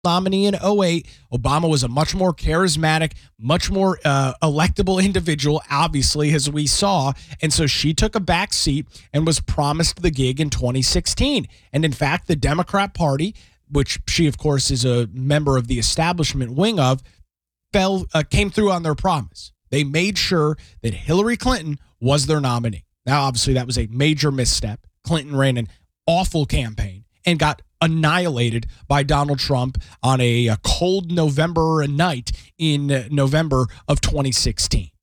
nominee in '08. Obama was a much more charismatic, much more electable individual, obviously, as we saw. And so she took a back seat and was promised the gig in 2016. And in fact, the Democrat Party, which she, of course, is a member of the establishment wing of, came through on their promise. They made sure that Hillary Clinton was their nominee. Now, obviously, that was a major misstep. Clinton ran an awful campaign and got annihilated by Donald Trump on a cold November night in November of 2016.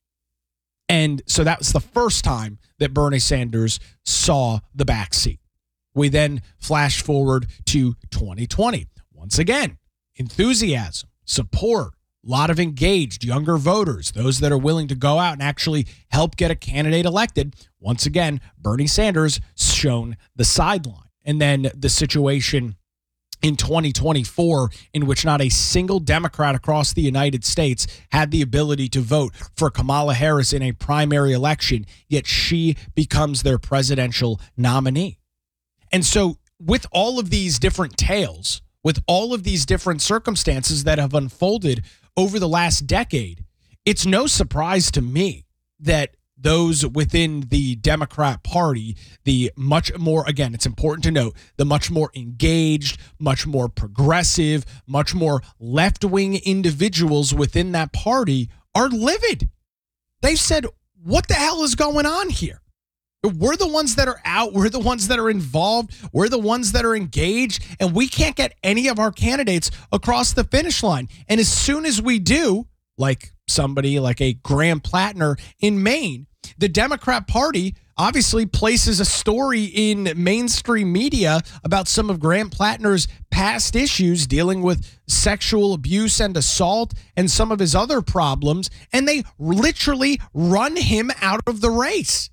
And so that was the first time that Bernie Sanders saw the backseat. We then flash forward to 2020. Once again, enthusiasm, support, a lot of engaged younger voters, those that are willing to go out and actually help get a candidate elected. Once again, Bernie Sanders shown the sideline. And then the situation in 2024 in which not a single Democrat across the United States had the ability to vote for Kamala Harris in a primary election, yet she becomes their presidential nominee. And so with all of these different tales, with all of these different circumstances that have unfolded over the last decade, it's no surprise to me that those within the Democrat Party, the much more, again, it's important to note, the much more engaged, much more progressive, much more left-wing individuals within that party are livid. They've said, what the hell is going on here? We're the ones that are out. We're the ones that are involved. We're the ones that are engaged. And we can't get any of our candidates across the finish line. And as soon as we do, like somebody like a Graham Plattner in Maine, the Democrat Party obviously places a story in mainstream media about some of Graham Plattner's past issues dealing with sexual abuse and assault and some of his other problems, and they literally run him out of the race.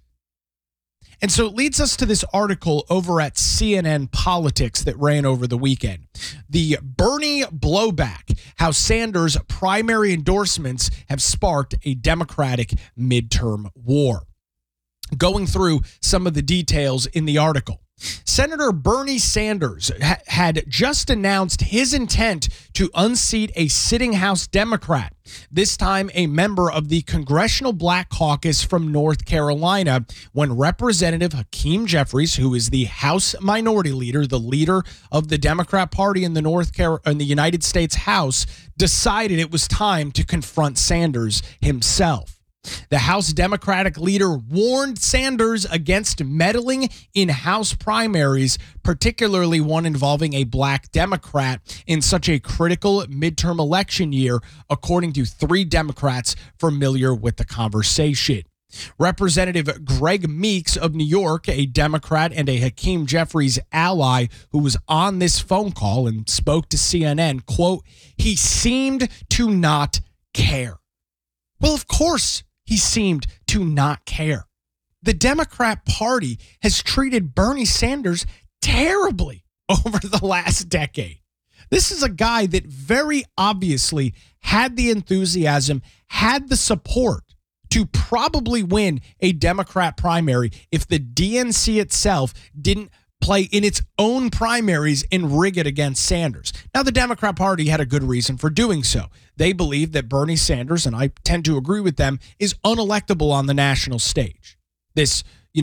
And so it leads us to this article over at CNN Politics that ran over the weekend. The Bernie blowback, how Sanders' primary endorsements have sparked a Democratic midterm war. Going through some of the details in the article. Senator Bernie Sanders had just announced his intent to unseat a sitting House Democrat, this time a member of the Congressional Black Caucus from North Carolina, when Representative Hakeem Jeffries, who is the House Minority Leader, the leader of the Democrat Party in the United States House, decided it was time to confront Sanders himself. The House Democratic leader warned Sanders against meddling in House primaries, particularly one involving a black Democrat in such a critical midterm election year, according to 3 Democrats familiar with the conversation. Representative Greg Meeks of New York, a Democrat and a Hakeem Jeffries ally who was on this phone call and spoke to CNN, quote, "He seemed to not care." Well, of course, he seemed to not care. The Democrat Party has treated Bernie Sanders terribly over the last decade. This is a guy that very obviously had the enthusiasm, had the support to probably win a Democrat primary if the DNC itself didn't play in its own primaries and rig it against Sanders. Now, the Democrat Party had a good reason for doing so. They believe that Bernie Sanders, and I tend to agree with them, is unelectable on the national stage. This,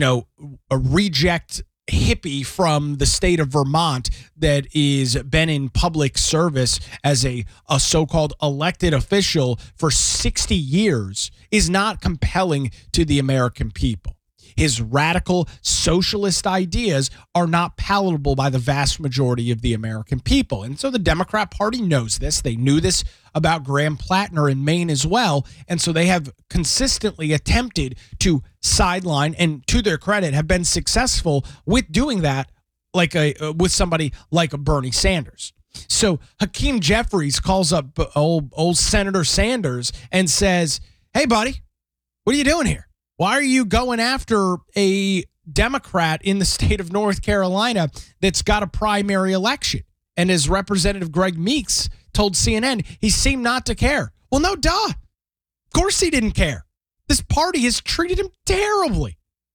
a reject hippie from the state of Vermont that is been in public service as a so-called elected official for 60 years is not compelling to the American people. His radical socialist ideas are not palatable by the vast majority of the American people. And so the Democrat Party knows this. They knew this about Graham Plattner in Maine as well. And so they have consistently attempted to sideline, and to their credit, have been successful with doing that with somebody like Bernie Sanders. So Hakeem Jeffries calls up old Senator Sanders and says, "Hey, buddy, what are you doing here? Why are you going after a Democrat in the state of North Carolina that's got a primary election?" And as Representative Greg Meeks told CNN, he seemed not to care. Well, no, duh. Of course he didn't care. This party has treated him terribly.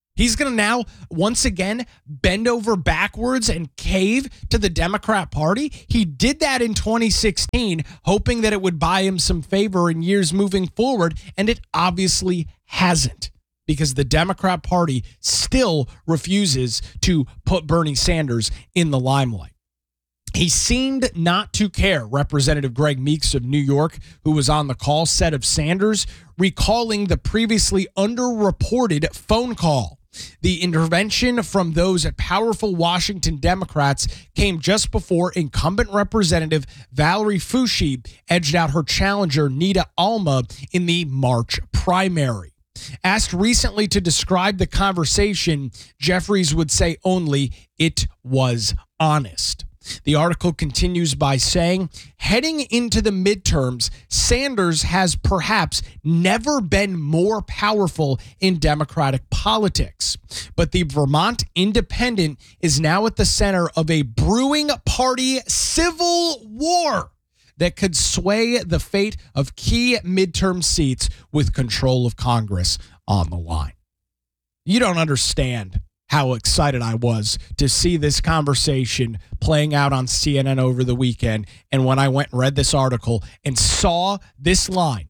He's going to now, once again, bend over backwards and cave to the Democrat Party. He did that in 2016, hoping that it would buy him some favor in years moving forward, and it obviously hasn't, because the Democrat Party still refuses to put Bernie Sanders in the limelight. He seemed not to care. Representative Greg Meeks of New York, who was on the call, said of Sanders, recalling the previously underreported phone call. The intervention from those powerful Washington Democrats came just before incumbent Representative Valerie Foushee edged out her challenger Nita Alma in the March primary. Asked recently to describe the conversation, Jeffries would say only, "It was honest." The article continues by saying, heading into the midterms, Sanders has perhaps never been more powerful in Democratic politics. But the Vermont Independent is now at the center of a brewing party civil war that could sway the fate of key midterm seats with control of Congress on the line. You don't understand how excited I was to see this conversation playing out on CNN over the weekend. And when I went and read this article and saw this line,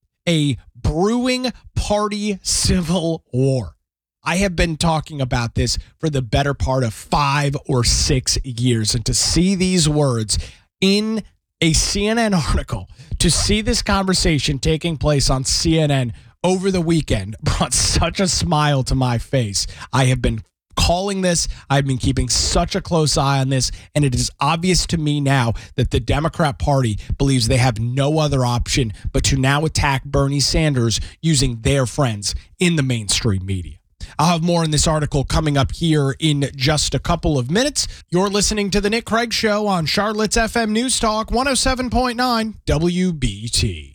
a brewing party civil war. I have been talking about this for the better part of 5 or 6 years. And to see these words in a CNN article, to see this conversation taking place on CNN over the weekend brought such a smile to my face. I have been calling this. I've been keeping such a close eye on this, and it is obvious to me now that the Democrat Party believes they have no other option but to now attack Bernie Sanders using their friends in the mainstream media. I'll have more in this article coming up here in just a couple of minutes. You're listening to The Nick Craig Show on Charlotte's FM News Talk 107.9 WBT.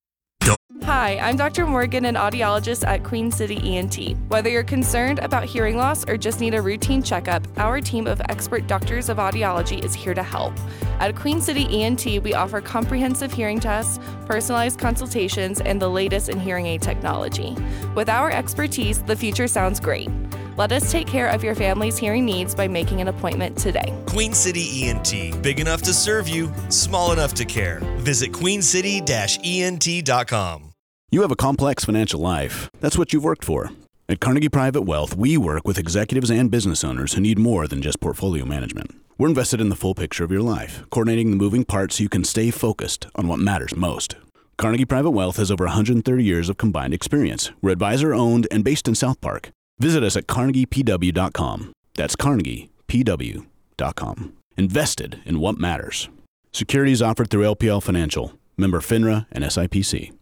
Hi, I'm Dr. Morgan, an audiologist at Queen City ENT. Whether you're concerned about hearing loss or just need a routine checkup, our team of expert doctors of audiology is here to help. At Queen City ENT, we offer comprehensive hearing tests, personalized consultations, and the latest in hearing aid technology. With our expertise, the future sounds great. Let us take care of your family's hearing needs by making an appointment today. Queen City ENT. Big enough to serve you, small enough to care. Visit queencity-ent.com. You have a complex financial life. That's what you've worked for. At Carnegie Private Wealth, we work with executives and business owners who need more than just portfolio management. We're invested in the full picture of your life, coordinating the moving parts so you can stay focused on what matters most. Carnegie Private Wealth has over 130 years of combined experience. We're advisor-owned and based in South Park. Visit us at carnegiepw.com. That's carnegiepw.com. Invested in what matters. Securities offered through LPL Financial. Member FINRA and SIPC.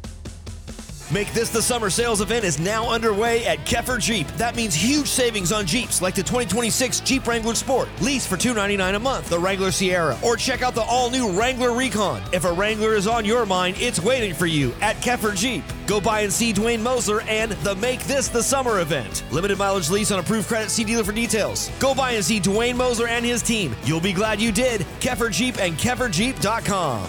Make This the Summer sales event is now underway at Keffer Jeep. That means huge savings on Jeeps like the 2026 Jeep Wrangler Sport. Lease for $299 a month, the Wrangler Sierra, or check out the all-new Wrangler Recon. If a Wrangler is on your mind, it's waiting for you at Keffer Jeep. Go by and see Dwayne Mosler and the Make This the Summer event. Limited mileage lease on approved credit. See dealer for details. Go by and see Dwayne Mosler and his team. You'll be glad you did. Keffer Jeep and KefferJeep.com.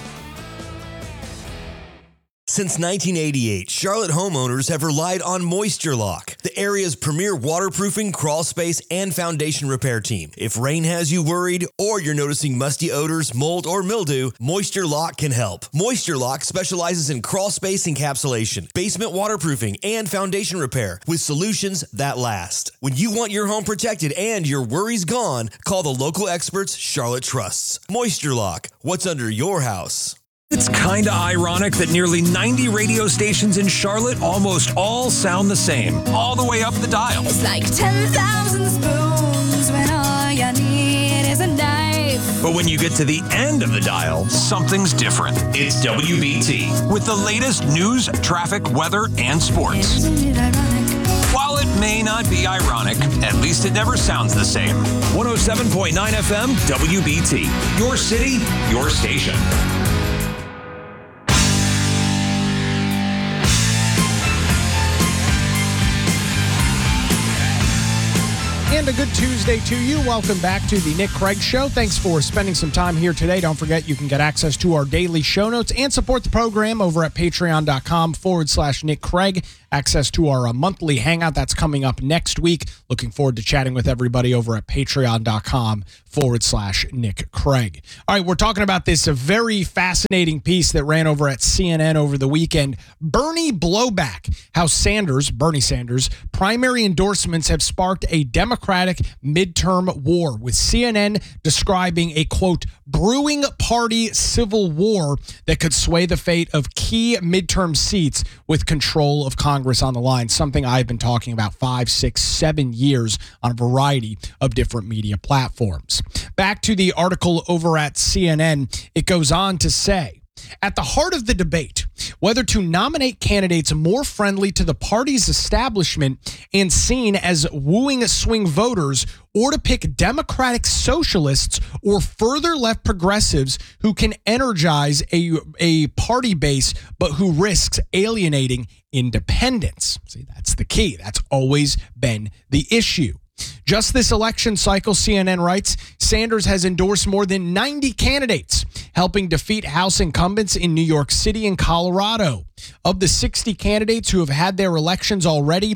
Since 1988, Charlotte homeowners have relied on Moisture Lock, the area's premier waterproofing, crawl space, and foundation repair team. If rain has you worried or you're noticing musty odors, mold, or mildew, Moisture Lock can help. Moisture Lock specializes in crawl space encapsulation, basement waterproofing, and foundation repair with solutions that last. When you want your home protected and your worries gone, call the local experts Charlotte trusts. Moisture Lock, what's under your house? It's kinda ironic that nearly 90 radio stations in Charlotte almost all sound the same, all the way up the dial. It's like 10,000 spoons when all you need is a knife. But when you get to the end of the dial, something's different. It's WBT, with the latest news, traffic, weather, and sports. Isn't it ironic? While it may not be ironic, at least it never sounds the same. 107.9 FM, WBT. Your city, your station. and a good Tuesday to you. Welcome back to the Nick Craig Show. Thanks for spending some time here today. Don't forget you can get access to our daily show notes and support the program over at patreon.com/Nick Craig. Access to our monthly hangout that's coming up next week. Looking forward to chatting with everybody over at patreon.com/Nick Craig. All right, we're talking about this very fascinating piece that ran over at CNN over the weekend. Bernie blowback, how Bernie Sanders' primary endorsements have sparked a Democratic midterm war, with CNN describing a, quote, brewing party civil war that could sway the fate of key midterm seats with control of Congress on the line, something I've been talking about 5, 6, 7 years on a variety of different media platforms. Back to the article over at CNN, it goes on to say, at the heart of the debate, whether to nominate candidates more friendly to the party's establishment and seen as wooing swing voters, or to pick Democratic socialists or further left progressives who can energize a party base but who risks alienating independents. See, that's the key. That's always been the issue. Just this election cycle, CNN writes, Sanders has endorsed more than 90 candidates, helping defeat House incumbents in New York City and Colorado. Of the 60 candidates who have had their elections already,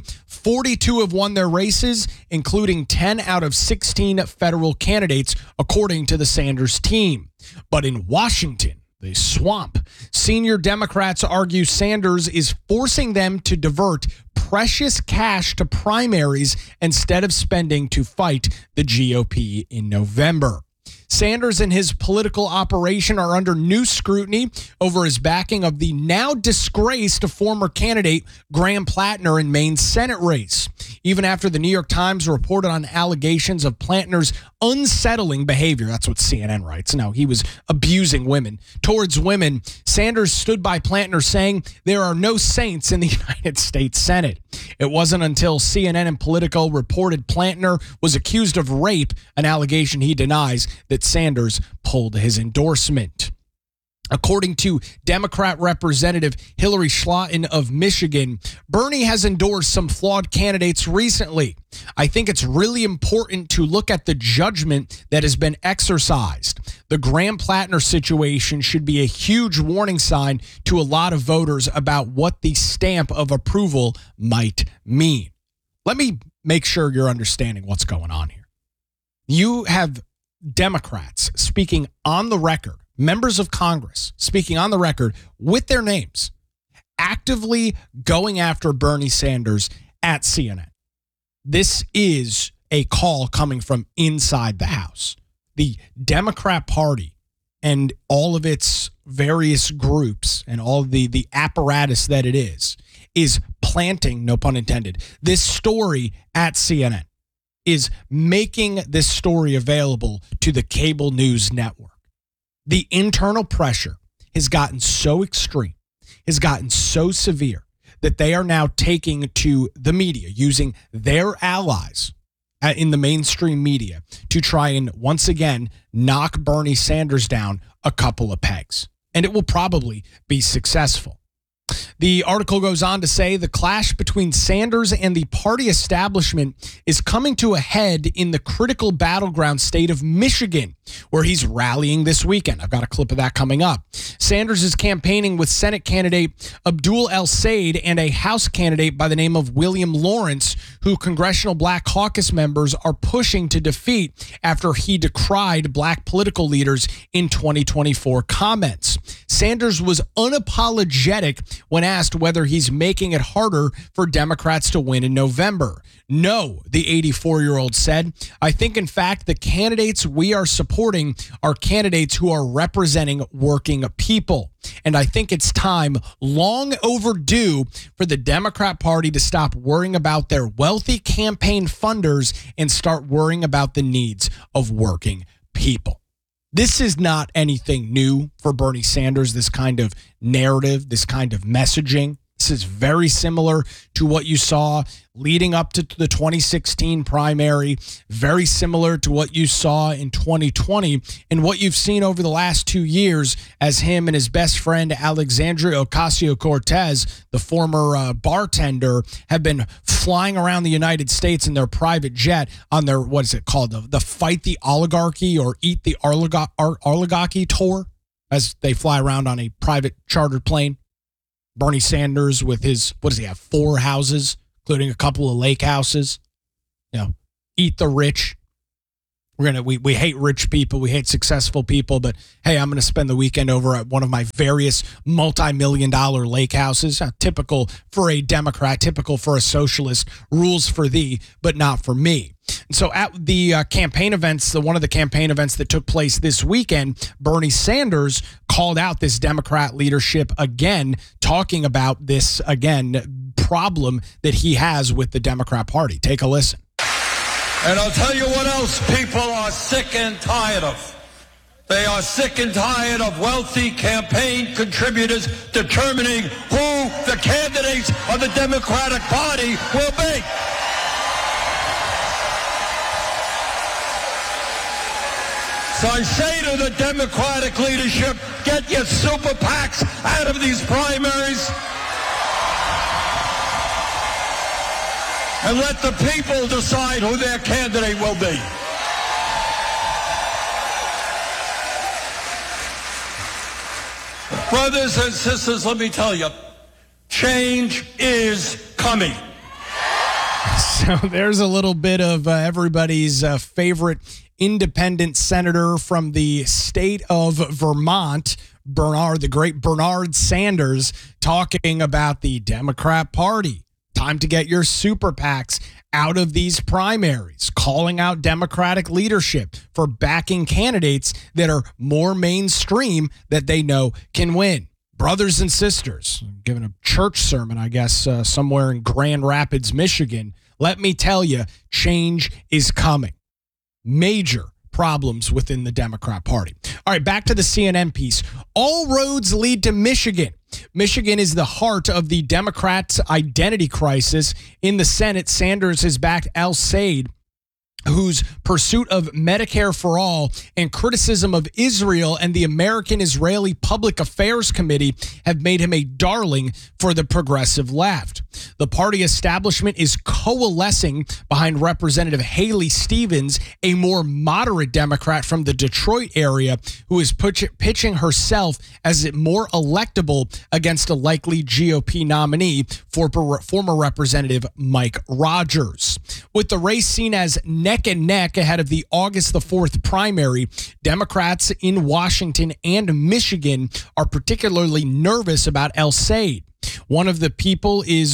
42 have won their races, including 10 out of 16 federal candidates, according to the Sanders team. But in Washington, the swamp, senior Democrats argue Sanders is forcing them to divert precious cash to primaries instead of spending to fight the GOP in November. Sanders and his political operation are under new scrutiny over his backing of the now disgraced former candidate Graham Plattner in Maine's Senate race. Even after the New York Times reported on allegations of Plattner's unsettling behavior, that's what CNN writes. No, he was abusing women. Towards women, Sanders stood by Plattner saying there are no saints in the United States Senate. It wasn't until CNN and Politico reported Plattner was accused of rape, an allegation he denies, that Sanders pulled his endorsement. According to Democrat Representative Hillary Schlotton of Michigan, Bernie has endorsed some flawed candidates recently. I think it's really important to look at the judgment that has been exercised. The Graham Plattner situation should be a huge warning sign to a lot of voters about what the stamp of approval might mean. Let me make sure you're understanding what's going on here. You have Democrats speaking on the record, members of Congress speaking on the record with their names, actively going after Bernie Sanders at CNN. This is a call coming from inside the House. The Democrat Party and all of its various groups and all the apparatus that it is planting, no pun intended, this story at CNN, is making this story available to the cable news network. The internal pressure has gotten so extreme, has gotten so severe, that they are now taking to the media, using their allies in the mainstream media to try and once again knock Bernie Sanders down a couple of pegs. And it will probably be successful. The article goes on to say the clash between Sanders and the party establishment is coming to a head in the critical battleground state of Michigan, where he's rallying this weekend. I've got a clip of that coming up. Sanders is campaigning with Senate candidate Abdul El-Sayed and a House candidate by the name of William Lawrence, who Congressional Black Caucus members are pushing to defeat after he decried black political leaders in 2024 comments. Sanders was unapologetic when asked whether he's making it harder for Democrats to win in November. No, the 84-year-old said, I think, in fact, the candidates we are supporting are candidates who are representing working people. And I think it's time, long overdue, for the Democrat Party to stop worrying about their wealthy campaign funders and start worrying about the needs of working people. This is not anything new for Bernie Sanders, this kind of narrative, this kind of messaging. This is very similar to what you saw leading up to the 2016 primary, very similar to what you saw in 2020 and what you've seen over the last 2 years as him and his best friend, Alexandria Ocasio-Cortez, the former bartender, have been flying around the United States in their private jet on their, what is it called, the Fight the Oligarchy or Eat the Oligarchy tour, as they fly around on a private chartered plane. Bernie Sanders with his, what does he have, 4 houses, including a couple of lake houses. Eat the rich. We hate rich people. We hate successful people. But, hey, I'm going to spend the weekend over at one of my various multi-million-dollar lake houses. Typical for a Democrat, typical for a socialist. Rules for thee, but not for me. And so at the campaign events, one of the campaign events that took place this weekend, Bernie Sanders called out this Democrat leadership again, talking about this, again, problem that he has with the Democrat Party. Take a listen. And I'll tell you what else people are sick and tired of. They are sick and tired of wealthy campaign contributors determining who the candidates of the Democratic Party will be. So I say to the Democratic leadership, get your super PACs out of these primaries and let the people decide who their candidate will be. Brothers and sisters, let me tell you, change is coming. So there's a little bit of everybody's favorite independent senator from the state of Vermont, the great Bernard Sanders, talking about the Democrat Party. Time to get your super PACs out of these primaries, calling out Democratic leadership for backing candidates that are more mainstream that they know can win. Brothers and sisters, I'm giving a church sermon, I guess, somewhere in Grand Rapids, Michigan. Let me tell you, change is coming. Major problems within the Democrat Party. All right, back to the CNN piece. All roads lead to Michigan. Michigan is the heart of the Democrats' identity crisis. In the Senate, Sanders has backed Al Said, whose pursuit of Medicare for all and criticism of Israel and the American-Israeli Public Affairs Committee have made him a darling for the progressive left. The party establishment is coalescing behind Representative Haley Stevens, a more moderate Democrat from the Detroit area, who is pitching herself as more electable against a likely GOP nominee for former Representative Mike Rogers. With the race seen as neck and neck ahead of the August the 4th primary, Democrats in Washington and Michigan are particularly nervous about El Said. One of the people is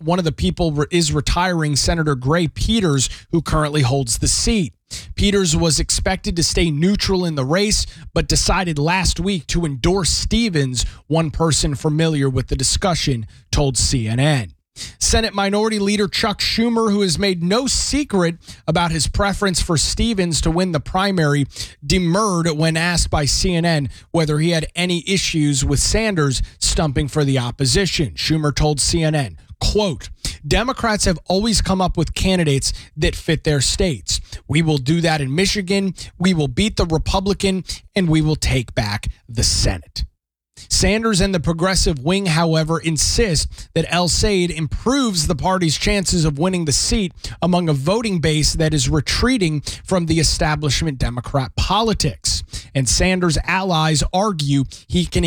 retiring Senator Gray Peters, who currently holds the seat. Peters was expected to stay neutral in the race, but decided last week to endorse Stevens, one person familiar with the discussion told CNN. Senate Minority Leader Chuck Schumer, who has made no secret about his preference for Stevens to win the primary, demurred when asked by CNN whether he had any issues with Sanders stumping for the opposition. Schumer told CNN, quote, Democrats have always come up with candidates that fit their states. We will do that in Michigan. We will beat the Republican, and we will take back the Senate. Sanders and the progressive wing, however, insist that El Said improves the party's chances of winning the seat among a voting base that is retreating from the establishment Democrat politics. And Sanders' allies argue he can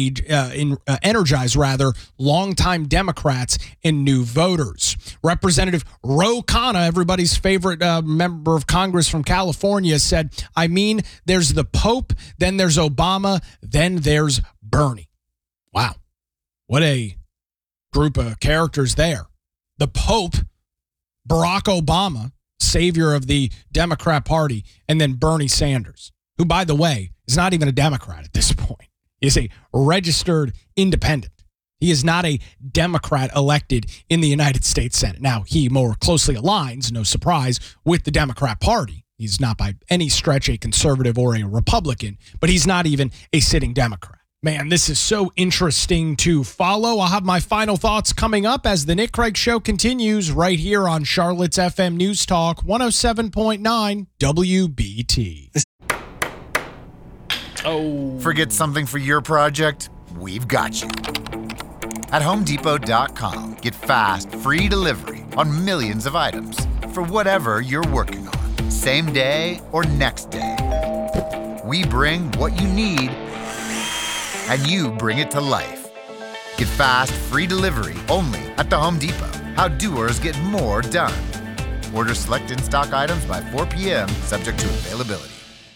energize longtime Democrats and new voters. Representative Ro Khanna, everybody's favorite member of Congress from California, said, I mean, there's the Pope, then there's Obama, then there's Bernie. Wow. What a group of characters there. The Pope, Barack Obama, savior of the Democrat Party, and then Bernie Sanders, who, by the way, is not even a Democrat at this point. He is a registered independent. He is not a Democrat elected in the United States Senate. Now, he more closely aligns, no surprise, with the Democrat Party. He's not by any stretch a conservative or a Republican, but he's not even a sitting Democrat. Man, this is so interesting to follow. I'll have my final thoughts coming up as the Nick Craig Show continues right here on Charlotte's FM News Talk 107.9 WBT. Forget something for your project? We've got you. At HomeDepot.com, get fast, free delivery on millions of items for whatever you're working on, same day or next day. We bring what you need, and you bring it to life. Get fast, free delivery only at the Home Depot. How doers get more done. Order select in-stock items by 4 p.m., subject to availability.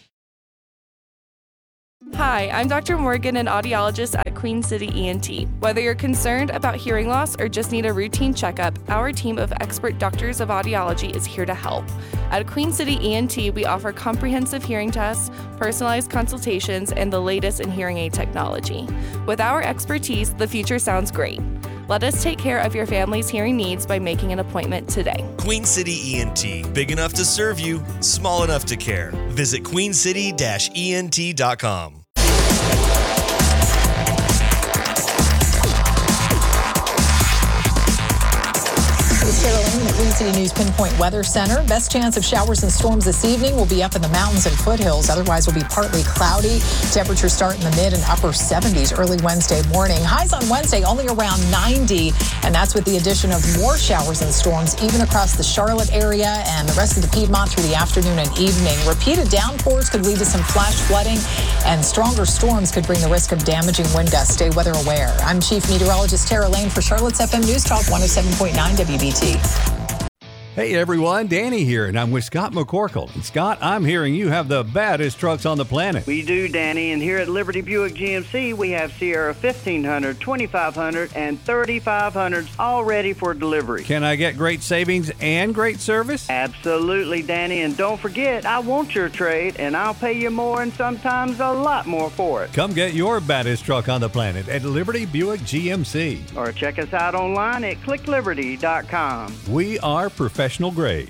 Hi, I'm Dr. Morgan, an audiologist at Queen City ENT. Whether you're concerned about hearing loss or just need a routine checkup, our team of expert doctors of audiology is here to help. At Queen City ENT, we offer comprehensive hearing tests, personalized consultations, and the latest in hearing aid technology. With our expertise, the future sounds great. Let us take care of your family's hearing needs by making an appointment today. Queen City ENT. Big enough to serve you, small enough to care. Visit queencity-ent.com. Sarah Lane, the Queen City News Pinpoint Weather Center. Best chance of showers and storms this evening will be up in the mountains and foothills. Otherwise, will be partly cloudy. Temperatures start in the mid and upper 70s early Wednesday morning. Highs on Wednesday only around 90, and that's with the addition of more showers and storms even across the Charlotte area and the rest of the Piedmont through the afternoon and evening. Repeated downpours could lead to some flash flooding, and stronger storms could bring the risk of damaging wind gusts. Stay weather aware. I'm Chief Meteorologist Tara Lane for Charlotte's FM News Talk 107.9 WBT. Hey everyone, Danny here, and I'm with Scott McCorkle. And Scott, I'm hearing you have the baddest trucks on the planet. We do, Danny, and here at Liberty Buick GMC, we have Sierra 1500, 2500, and 3500s all ready for delivery. Can I get great savings and great service? Absolutely, Danny, and don't forget, I want your trade, and I'll pay you more and sometimes a lot more for it. Come get your baddest truck on the planet at Liberty Buick GMC. Or check us out online at clickliberty.com. We are professional grade.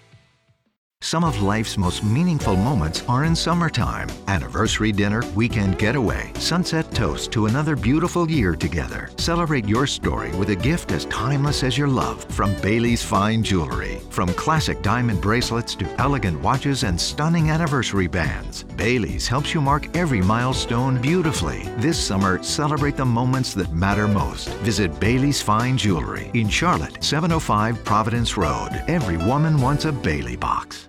Some of life's most meaningful moments are in summertime. Anniversary dinner, weekend getaway, sunset toast to another beautiful year together. Celebrate your story with a gift as timeless as your love from Bailey's Fine Jewelry. From classic diamond bracelets to elegant watches and stunning anniversary bands, Bailey's helps you mark every milestone beautifully. This summer, celebrate the moments that matter most. Visit Bailey's Fine Jewelry in Charlotte, 705 Providence Road. Every woman wants a Bailey box.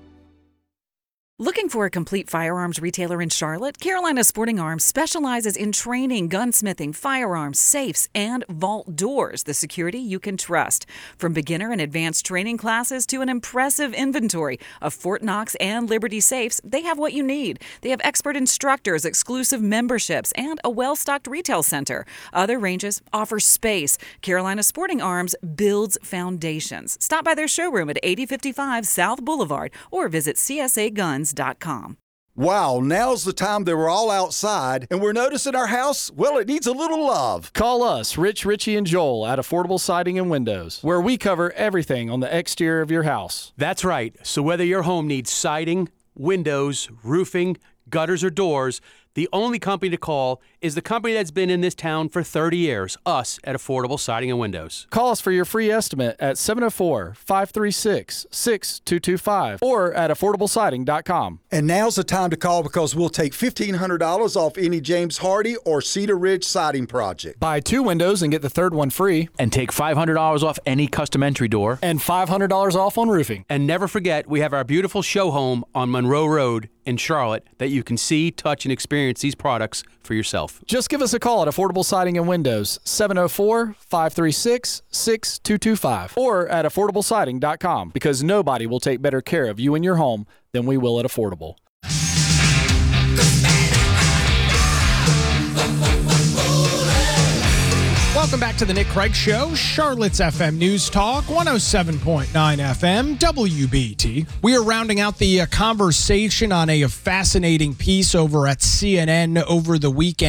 Looking for a complete firearms retailer in Charlotte? Carolina Sporting Arms specializes in training, gunsmithing, firearms, safes, and vault doors, the security you can trust. From beginner and advanced training classes to an impressive inventory of Fort Knox and Liberty safes, they have what you need. They have expert instructors, exclusive memberships, and a well-stocked retail center. Other ranges offer space. Carolina Sporting Arms builds foundations. Stop by their showroom at 8055 South Boulevard or visit CSAGuns.com. Wow, now's the time that we're all outside and we're noticing our house, well, it needs a little love. Call us, Rich, Richie, and Joel at Affordable Siding and Windows, where we cover everything on the exterior of your house. That's right. So whether your home needs siding, windows, roofing, gutters, or doors, the only company to call is the company that's been in this town for 30 years, us at Affordable Siding and Windows. Call us for your free estimate at 704-536-6225 or at affordablesiding.com. And now's the time to call because we'll take $1,500 off any James Hardy or Cedar Ridge siding project. Buy 2 windows and get the third one free. And take $500 off any custom entry door. And $500 off on roofing. And never forget, we have our beautiful show home on Monroe Road in Charlotte that you can see, touch, and experience these products for yourself. Just give us a call at Affordable Siding and Windows, 704-536-6225 or at affordablesiding.com because nobody will take better care of you and your home than we will at Affordable. Welcome back to the Nick Craig Show, Charlotte's FM News Talk, 107.9 FM, WBT. We are rounding out the conversation on a fascinating piece over at CNN over the weekend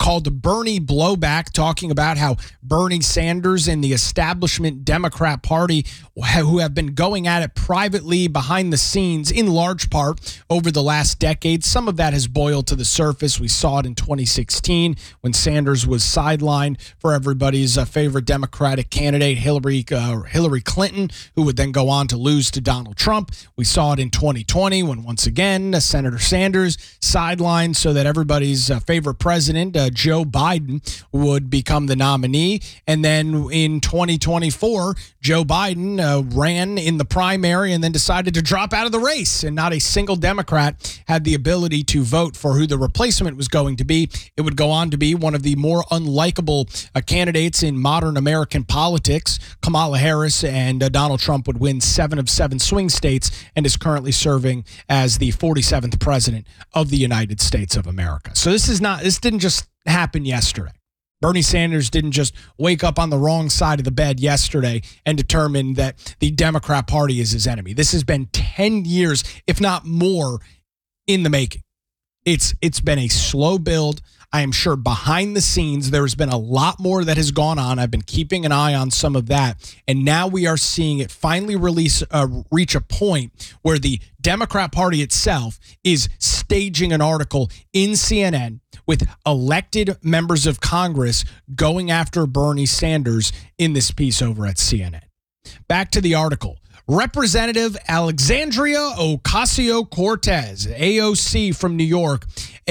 called Bernie blowback, talking about how Bernie Sanders and the establishment Democrat Party, who have been going at it privately behind the scenes in large part over the last decade. Some of that has boiled to the surface. We saw it in 2016 when Sanders was sidelined for everybody's favorite Democratic candidate, Hillary Clinton, who would then go on to lose to Donald Trump. We saw it in 2020 when, once again, Senator Sanders sidelined so that everybody's favorite president, Joe Biden, would become the nominee. And then in 2024, Joe Biden ran in the primary and then decided to drop out of the race. And not a single Democrat had the ability to vote for who the replacement was going to be. It would go on to be one of the more unlikable candidates in modern American politics. Kamala Harris and Donald Trump would win 7 of 7 swing states and is currently serving as the 47th president of the United States of America. So this didn't just happen yesterday. Bernie Sanders didn't just wake up on the wrong side of the bed yesterday and determine that the Democrat Party is his enemy. This has been 10 years, if not more, in the making. It's been a slow build. I am sure behind the scenes, there's been a lot more that has gone on. I've been keeping an eye on some of that. And now we are seeing it finally reach a point where the Democrat Party itself is staging an article in CNN with elected members of Congress going after Bernie Sanders in this piece over at CNN. Back to the article. Representative Alexandria Ocasio-Cortez, AOC from New York,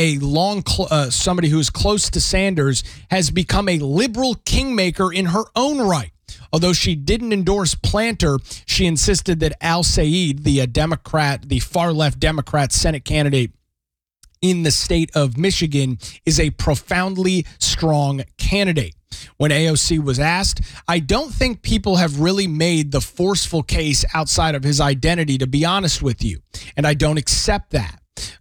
somebody who is close to Sanders, has become a liberal kingmaker in her own right. Although she didn't endorse Planter, she insisted that Al Said, the far-left Democrat Senate candidate in the state of Michigan, is a profoundly strong candidate. When AOC was asked, I don't think people have really made the forceful case outside of his identity, to be honest with you, and I don't accept that.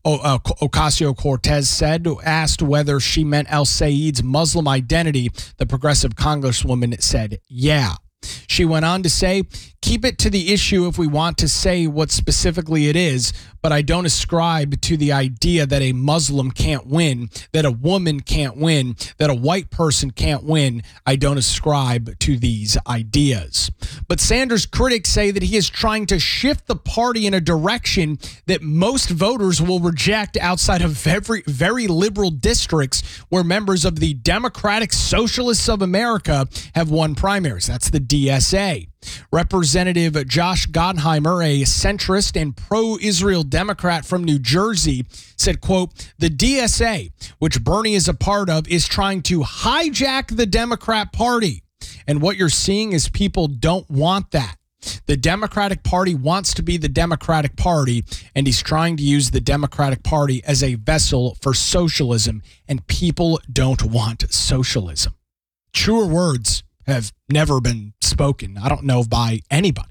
Ocasio-Cortez asked whether she meant Al Said's Muslim identity. The progressive congresswoman said, yeah. She went on to say, keep it to the issue if we want to say what specifically it is, but I don't ascribe to the idea that a Muslim can't win, that a woman can't win, that a white person can't win. I don't ascribe to these ideas. But Sanders' critics say that he is trying to shift the party in a direction that most voters will reject outside of very liberal districts where members of the Democratic Socialists of America have won primaries. That's the DSA. Representative Josh Gottheimer, a centrist and pro-Israel Democrat from New Jersey, said, quote, the DSA, which Bernie is a part of, is trying to hijack the Democrat Party. And what you're seeing is people don't want that. The Democratic Party wants to be the Democratic Party, and he's trying to use the Democratic Party as a vessel for socialism, and people don't want socialism. Truer words have never been spoken, I don't know, by anybody.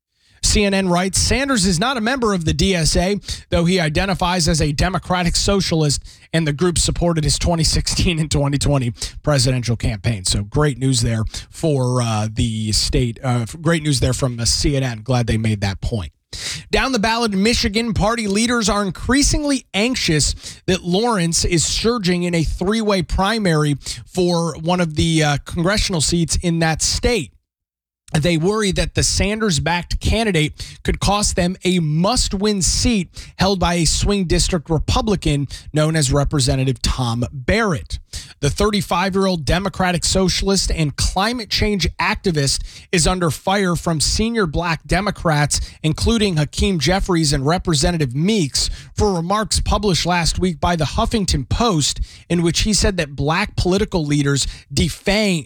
CNN writes, Sanders is not a member of the DSA, though he identifies as a Democratic Socialist, and the group supported his 2016 and 2020 presidential campaign. So great news there for the state. Great news there from CNN. Glad they made that point. Down the ballot in Michigan, party leaders are increasingly anxious that Lawrence is surging in a three-way primary for one of the congressional seats in that state. They worry that the Sanders-backed candidate could cost them a must-win seat held by a swing district Republican known as Representative Tom Barrett. The 35-year-old Democratic Socialist and climate change activist is under fire from senior black Democrats, including Hakeem Jeffries and Representative Meeks, for remarks published last week by the Huffington Post in which he said that black political leaders defang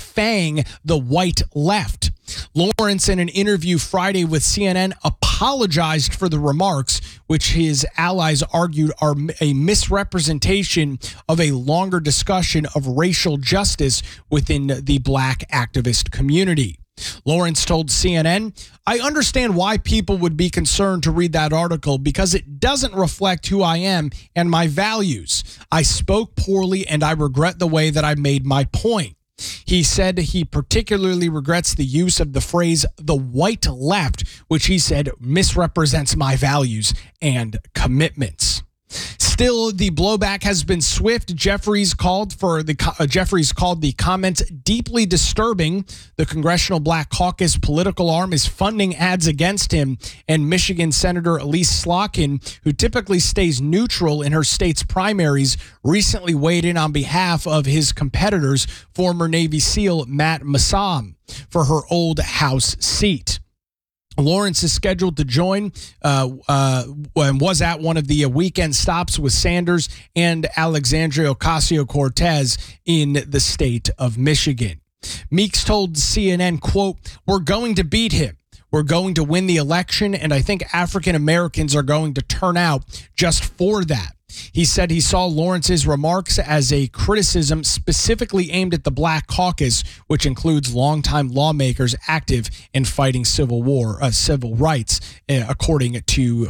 the white left. Lawrence, in an interview Friday with CNN, apologized for the remarks, which his allies argued are a misrepresentation of a longer discussion of racial justice within the black activist community. Lawrence told CNN, I understand why people would be concerned to read that article because it doesn't reflect who I am and my values. I spoke poorly and I regret the way that I made my point. He said he particularly regrets the use of the phrase the white left, which he said misrepresents my values and commitments. Still, the blowback has been swift. Jeffries called the comments deeply disturbing. The Congressional Black Caucus political arm is funding ads against him, and Michigan Senator Elise Slotkin, who typically stays neutral in her state's primaries, recently weighed in on behalf of his competitors, former Navy SEAL Matt Massam, for her old House seat. Lawrence is scheduled to join and was at one of the weekend stops with Sanders and Alexandria Ocasio-Cortez in the state of Michigan. Meeks told CNN, quote, "We're going to beat him. We're going to win the election, and I think African Americans are going to turn out just for that." He said he saw Lawrence's remarks as a criticism specifically aimed at the Black Caucus, which includes longtime lawmakers active in fighting civil rights, according to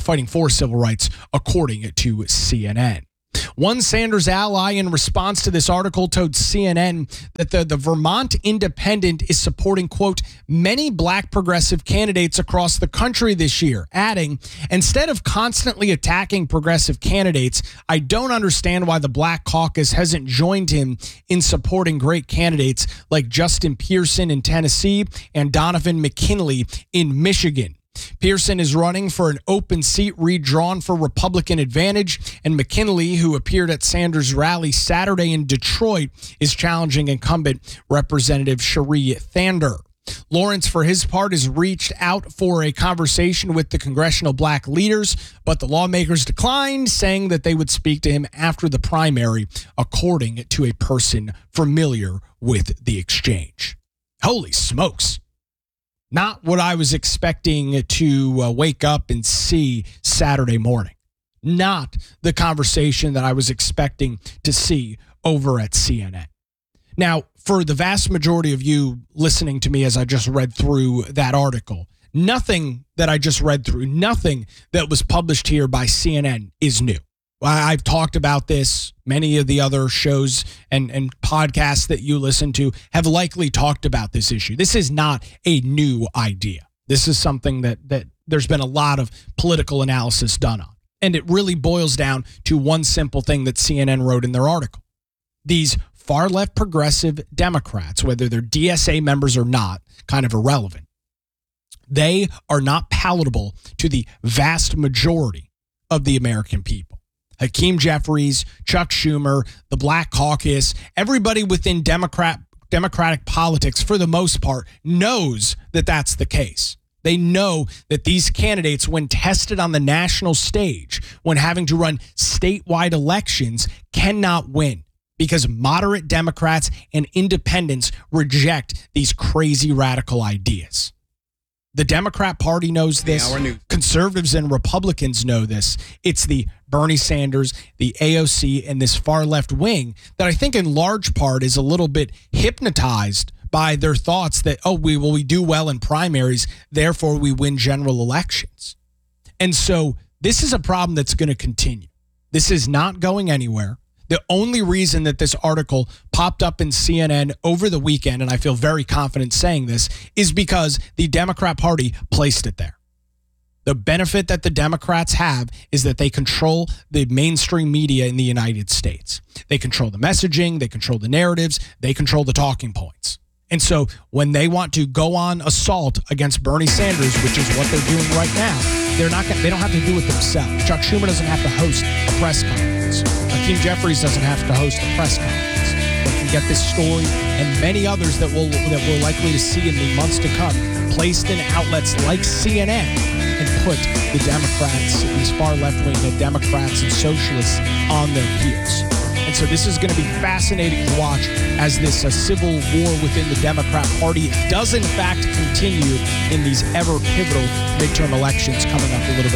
CNN. One Sanders ally in response to this article told CNN that the Vermont Independent is supporting, quote, "many black progressive candidates across the country this year," adding, "Instead of constantly attacking progressive candidates, I don't understand why the Black Caucus hasn't joined him in supporting great candidates like Justin Pearson in Tennessee and Donovan McKinley in Michigan." Pearson is running for an open seat redrawn for Republican advantage, and McKinley, who appeared at Sanders' rally Saturday in Detroit, is challenging incumbent Representative Sheree Thander. Lawrence, for his part, has reached out for a conversation with the congressional black leaders, but the lawmakers declined, saying that they would speak to him after the primary, according to a person familiar with the exchange. Holy smokes. Not what I was expecting to wake up and see Saturday morning. Not the conversation that I was expecting to see over at CNN. Now, for the vast majority of you listening to me as I just read through that article, nothing that I just read through, nothing that was published here by CNN is new. I've talked about this. Many of the other shows and podcasts that you listen to have likely talked about this issue. This is not a new idea. This is something that there's been a lot of political analysis done on. And it really boils down to one simple thing that CNN wrote in their article. These far-left progressive Democrats, whether they're DSA members or not, kind of irrelevant. They are not palatable to the vast majority of the American people. Hakeem Jeffries, Chuck Schumer, the Black Caucus, everybody within Democratic politics, for the most part, knows that that's the case. They know that these candidates, when tested on the national stage, when having to run statewide elections, cannot win because moderate Democrats and independents reject these crazy radical ideas. The Democrat Party knows this. Conservatives and Republicans know this. It's the Bernie Sanders, the AOC, and this far left wing that I think in large part is a little bit hypnotized by their thoughts that, we do well in primaries, therefore we win general elections. And so this is a problem that's going to continue. This is not going anywhere. The only reason that this article popped up in CNN over the weekend, and I feel very confident saying this, is because the Democrat Party placed it there. The benefit that the Democrats have is that they control the mainstream media in the United States. They control the messaging, they control the narratives, they control the talking points. And so when they want to go on assault against Bernie Sanders, which is what they're doing right now, they don't have to do it themselves. Chuck Schumer doesn't have to host a press conference. Hakeem Jeffries doesn't have to host a press conference. They can get this story and many others that we're likely to see in the months to come placed in outlets like CNN and put the Democrats, these far left-wing Democrats and socialists, on their heels. And so this is going to be fascinating to watch as this civil war within the Democrat Party does in fact continue in these ever pivotal midterm elections coming up a little bit